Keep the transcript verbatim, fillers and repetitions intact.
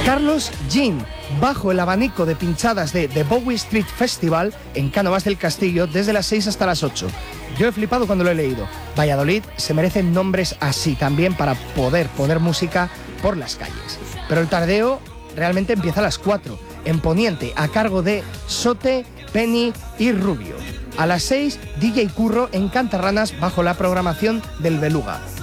Carlos Jean, bajo el abanico de pinchadas de The Bowie Street Festival en Cánovas del Castillo desde las seis hasta las ocho. Yo he flipado cuando lo he leído. Valladolid se merecen nombres así también para poder poner música por las calles. Pero el tardeo realmente empieza a las cuatro, en Poniente, a cargo de Sote, Penny y Rubio. A las seis, D J Curro en Cantarranas bajo la programación del Beluga.